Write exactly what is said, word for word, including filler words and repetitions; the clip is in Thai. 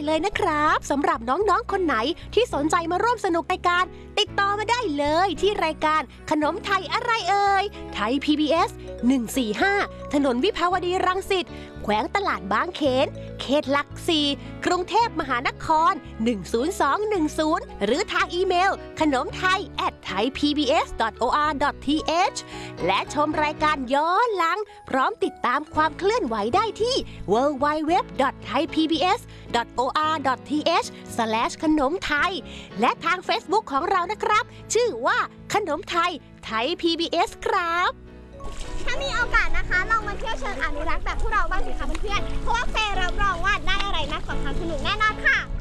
เลยนะครับสำหรับน้องๆคนไหนที่สนใจมาร่วมสนุกรายการติดต่อมาได้เลยที่รายการขนมไทยอะไรเอ่ยไทย พี บี เอส หนึ่งสี่ห้าถนนวิภาวดีรังสิตแขวงตลาดบางเขนเขตหลักสี่กรุงเทพมหานครหนึ่ง ศูนย์ สอง หนึ่ง ศูนย์หรือทางอีเมลขนมไทย แอท ไทยพีบีเอส ดอท โอ อาร์ ดอท ที เอช และชมรายการย้อนหลังพร้อมติดตามความเคลื่อนไหวได้ที่ ดับเบิลยู ดับเบิลยู ดับเบิลยู ดอท ไทยพีบีเอส ดอท โอ อาร์ ดอท ที เอช สแลช ขนมไทยและทาง Facebook ของเรานะครับชื่อว่าขนมไทยไทย พี บี เอส ครับถ้ามีโอกาสนะคะลองมาเที่ยวเชิงอนุรักษ์แบบพวกเราบ้างสิคะเพื่อนๆเพราะว่าเฟย์รับรองว่าได้อะไรมากกว่าความสนุกแน่นอนค่ะ